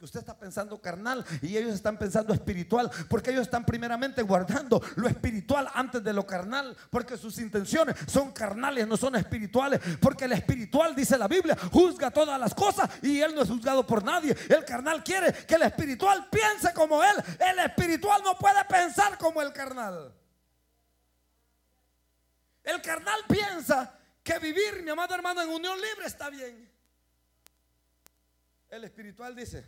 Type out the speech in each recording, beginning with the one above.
usted está pensando carnal y ellos están pensando espiritual, porque ellos están primeramente guardando lo espiritual antes de lo carnal, porque sus intenciones son carnales, no son espirituales, porque el espiritual, dice la Biblia, juzga todas las cosas y él no es juzgado por nadie. El carnal quiere que el espiritual piense como él. El espiritual no puede pensar como el carnal. El carnal piensa que vivir, mi amado hermano, en unión libre está bien. El espiritual dice: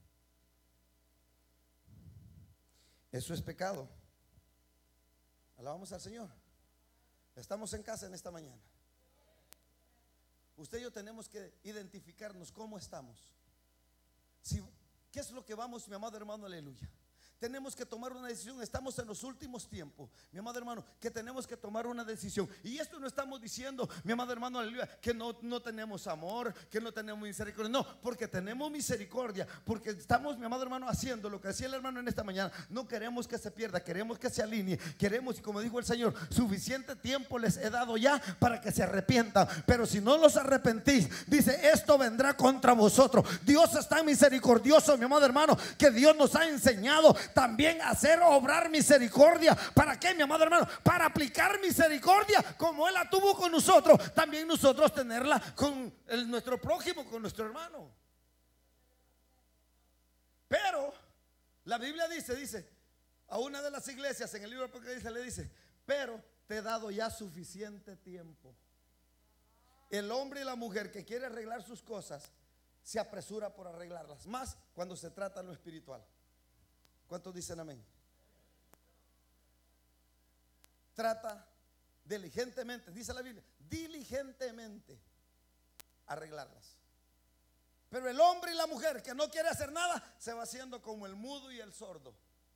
eso es pecado. Alabamos al Señor. Estamos en casa en esta mañana. Usted y yo tenemos que identificarnos cómo estamos. ¿Qué es lo que vamos, mi amado hermano? Aleluya. Tenemos que tomar una decisión. Estamos en los últimos tiempos, mi amado hermano, que tenemos que tomar una decisión. Y esto no estamos diciendo, mi amado hermano, aleluya, que no tenemos amor, que no tenemos misericordia. No, porque tenemos misericordia, porque estamos, mi amado hermano, haciendo lo que hacía el hermano en esta mañana. No queremos que se pierda, queremos que se alinee. Queremos, y como dijo el Señor, suficiente tiempo les he dado ya para que se arrepientan. Pero si no los arrepentís, dice, esto vendrá contra vosotros. Dios es tan misericordioso, mi amado hermano, que Dios nos ha enseñado también hacer obrar misericordia. ¿Para qué, mi amado hermano? Para aplicar misericordia como Él la tuvo con nosotros, también nosotros tenerla con nuestro prójimo, con nuestro hermano. Pero la Biblia dice a una de las iglesias en el libro de Apocalipsis, le dice: pero te he dado ya suficiente tiempo. El hombre y la mujer que quiere arreglar sus cosas se apresura por arreglarlas, más cuando se trata de lo espiritual. ¿Cuántos dicen amén? Trata diligentemente, dice la Biblia, diligentemente arreglarlas. Pero el hombre y la mujer que no quiere hacer nada se va haciendo como el mudo y el sordo.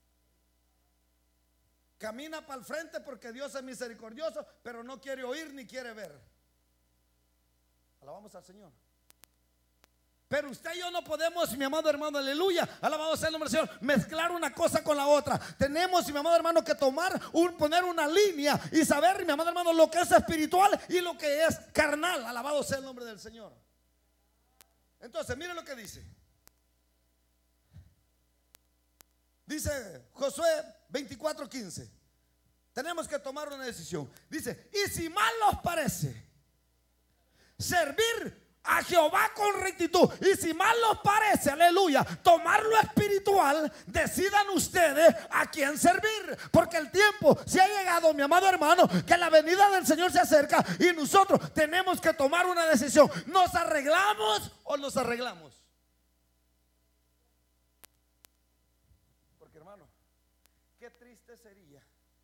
Camina para el frente porque Dios es misericordioso, pero no quiere oír ni quiere ver. Alabamos al Señor. Pero usted y yo no podemos, mi amado hermano, aleluya, alabado sea el nombre del Señor, mezclar una cosa con la otra. Tenemos, mi amado hermano, que poner una línea y saber, mi amado hermano, lo que es espiritual y lo que es carnal. Alabado sea el nombre del Señor. Entonces, mire lo que dice. Dice Josué 24:15. Tenemos que tomar una decisión. Dice: y si mal os parece servir a Jehová con rectitud, y si mal os parece, aleluya, tomar lo espiritual, decidan ustedes a quién servir, porque el tiempo se ha llegado, mi amado hermano, que la venida del Señor se acerca y nosotros tenemos que tomar una decisión. ¿Nos arreglamos o nos arreglamos? Porque, hermano, qué triste sería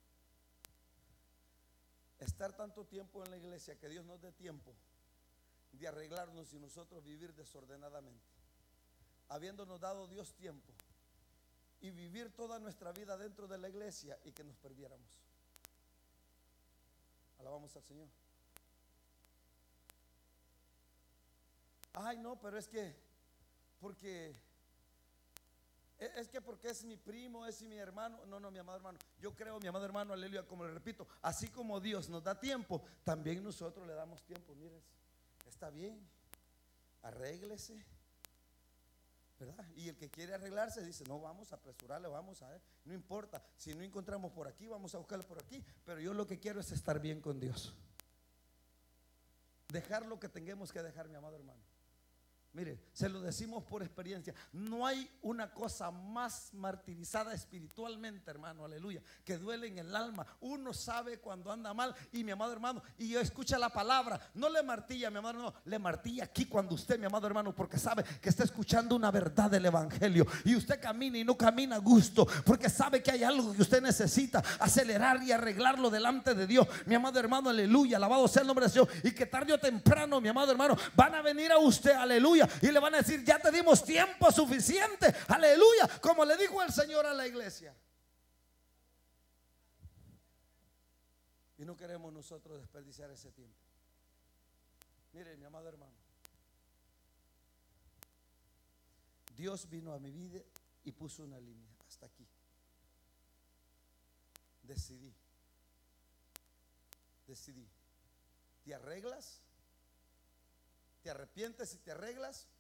estar tanto tiempo en la iglesia, que Dios nos dé tiempo de arreglarnos y nosotros vivir desordenadamente, habiéndonos dado Dios tiempo, y vivir toda nuestra vida dentro de la iglesia y que nos perdiéramos. Alabamos al Señor. Ay, no, pero es que porque es mi primo, es mi hermano. No, mi amado hermano, yo creo, mi amado hermano, aleluya, como le repito, así como Dios nos da tiempo, también nosotros le damos tiempo. Mire, está bien, arréglese, ¿verdad? Y el que quiere arreglarse dice: no, vamos a apresurarle, vamos a ver, no importa, si no encontramos por aquí, vamos a buscarle por aquí, pero yo lo que quiero es estar bien con Dios, dejar lo que tengamos que dejar, mi amado hermano. Mire, se lo decimos por experiencia. No hay una cosa más martirizada espiritualmente, hermano, aleluya, que duele en el alma. Uno sabe cuando anda mal. Y mi amado hermano, y escucha la palabra, no le martilla, mi amado hermano, le martilla aquí cuando usted, mi amado hermano, porque sabe que está escuchando una verdad del evangelio. Y usted camina y no camina a gusto, porque sabe que hay algo que usted necesita acelerar y arreglarlo delante de Dios, mi amado hermano, aleluya, alabado sea el nombre de Dios. Y que tarde o temprano, mi amado hermano, van a venir a usted, aleluya, y le van a decir: ya te dimos tiempo suficiente, aleluya, como le dijo el Señor a la iglesia. Y no queremos nosotros desperdiciar ese tiempo. Mire, mi amado hermano, Dios vino a mi vida y puso una línea hasta aquí. Decidí. ¿Te arreglas? ¿Te arrepientes y te arreglas?